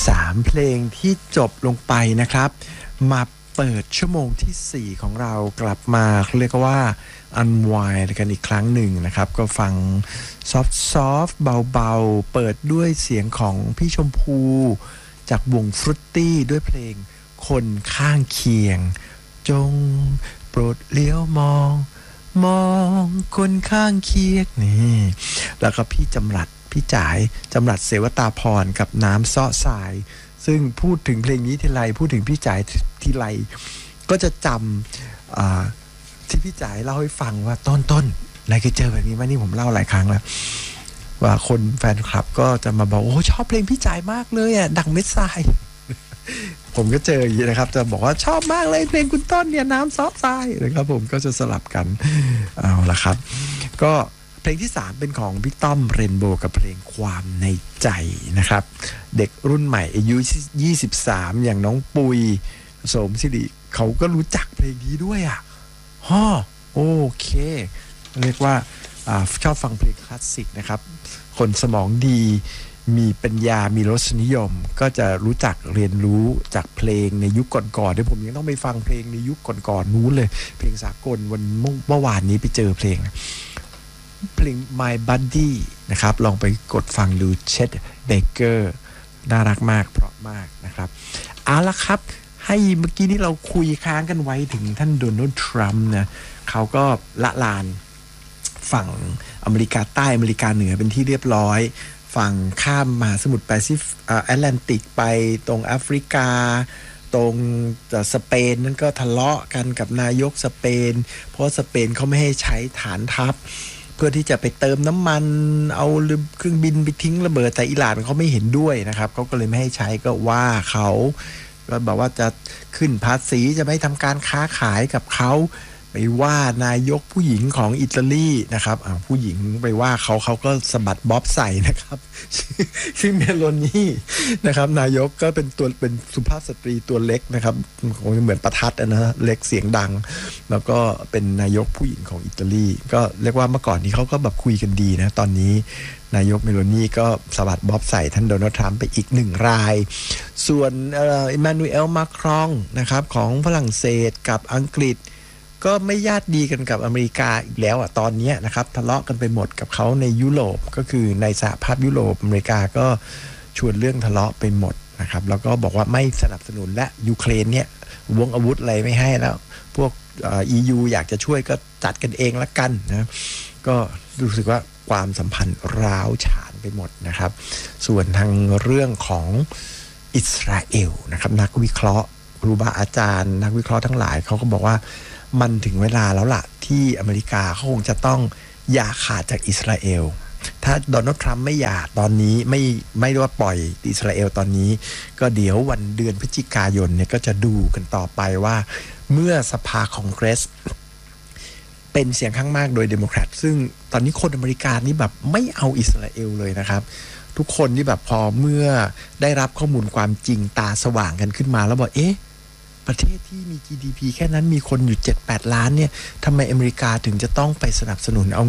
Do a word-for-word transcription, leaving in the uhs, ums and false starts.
สามเพลงที่จบลงไปนะครับมาเปิดชั่วโมงที่สี่ของเรากลับมาเรียกว่า unwind กันอีกครั้งหนึ่งนะครับก็ฟังซอฟซอฟเบาๆเปิดด้วยเสียงของพี่ชมพูจากวงฟรุตตี้ด้วยเพลงคนข้างเคียงจงโปรดเลี้ยวมองมองคนข้างเคียงนี่แล้วก็พี่จำรัดพี่จ๋ายจำรัดเสวตาพรกับน้ำซ้อสายซึ่งพูดถึงเพลงนี้ทีไรพูดถึงพี่จ๋ายทีไรก็จะจำที่พี่จ๋ายเล่าให้ฟังว่าต้นต้นนายเคยเจอแบบนี้ไหมนี่ผมเล่าหลายครั้งแล้วว่าคนแฟนคลับก็จะมาบอกโอ้ชอบเพลงพี่จ๋ายมากเลยอ่ะดังเม็ดทรายผมก็เจออย่างนี้นะครับจะบอกว่าชอบมากเลยเพลงคุณต้นเนี่ยน้ำซอฟทรายนะครับผมก็จะสลับกันเอาละครับก็เพลงที่สามเป็นของพี่ต้อมเรนโบว์กับเพลงความในใจนะครับเด็กรุ่นใหม่อายุยี่สิบสามอย่างน้องปุยโสมศิริเขาก็รู้จักเพลงนี้ด้วยอ่ะฮ่อโอเคเรียกว่าอ่าชอบฟังเพลงคลาสสิกนะครับคนสมองดีมีปัญญามีรสนิยมก็จะรู้จักเรียนรู้จากเพลงในยุคก่อนๆที่ผมยังต้องไปฟังเพลงในยุคก่อนๆนู้นเลยเพลงสากลวันเมื่อวานนี้ไปเจอเพลงเพลง My Buddy นะครับลองไปกดฟังดูเช็ดเบเกอร์น่ารักมากเพราะมากนะครับเอาละครับให้เมื่อกี้นี้เราคุยค้างกันไว้ถึงท่านโดนัลด์ทรัมป์นะเขาก็ละลานฝั่งอเมริกาใต้อเมริกาเหนือเป็นที่เรียบร้อยฝั่งข้ามมหาสมุทรแปซิฟิกแอตแลนติกไปตรงแอฟริกาตรงสเปนนั่นก็ทะเลาะกันกับนายกสเปนเพราะสเปนเขาไม่ให้ใช้ฐานทัพเพื่อที่จะไปเติมน้ำมันเอาเครื่องบินไปทิ้งระเบิดแต่อิหร่านเขาไม่เห็นด้วยนะครับเขาก็เลยไม่ให้ใช้ก็ว่าเขาก็บอกว่าจะขึ้นภาษีจะไม่ทำการค้าขายกับเขาไปว่านายกผู้หญิงของอิตาลีนะครับผู้หญิงไปว่าเขาเขาก็สะบัดบ๊อบใส่นะครับชื่อเมโลนี่นะครับนายกก็เป็นตัวเป็นสุภาพสตรีตัวเล็กนะครับคงเหมือนประทัดนะเล็กเสียงดังแล้วก็เป็นนายกผู้หญิงของอิตาลีก็เรียกว่าเมื่อก่อนนี้เขาก็แบบคุยกันดีนะตอนนี้นายกเมโลนี่ก็สะบัดบ๊อบใส่ท่านโดนัลด์ทรัมป์ไปอีกหนึ่งรายส่วนเอ่ออิมมานูเอลมาครองนะครับของฝรั่งเศสกับอังกฤษก็ไม่ญาติดีกันกับอเมริกาอีกแล้วอ่ะตอนนี้นะครับทะเลาะกันไปหมดกับเขาในยุโรปก็คือในสหภาพยุโรปอเมริกาก็ชวนเรื่องทะเลาะไปหมดนะครับแล้วก็บอกว่าไม่สนับสนุนและยูเครนเนี่ยวงอาวุธอะไรไม่ให้แล้วพวกเอ่อ อี ยู อยากจะช่วยก็จัดกันเองละกันนะก็รู้สึกว่าความสัมพันธ์ร้าวฉานไปหมดนะครับส่วนทางเรื่องของอิสราเอลนะครับนักวิเคราะห์ครูบาอาจารย์นักวิเคราะห์ทั้งหลายเขาก็บอกว่ามันถึงเวลาแล้วล่ะที่อเมริกาเขาคงจะต้องอย่าขาดจากอิสราเอลถ้าโดนัลด์ทรัมป์ไม่อย่าตอนนี้ไม่ไม่ได้ว่าปล่อยอิสราเอลตอนนี้ก็เดี๋ยววันเดือนพฤศจิกายนเนี่ยก็จะดูกันต่อไปว่าเมื่อสภาคองเกรสเป็นเสียงข้างมากโดยเดโมแครตซึ่งตอนนี้คนอเมริกานี่แบบไม่เอาอิสราเอลเลยนะครับทุกคนที่แบบพอเมื่อได้รับข้อมูลความจริงตาสว่างกันขึ้นมาแล้วบอกเอ๊ะประเทศที่มี จี ดี พี แค่นั้นมีคนอยู่ เจ็ดแปด ล้านเนี่ยทำไมอเมริกาถึงจะต้องไปสนับสนุนเอา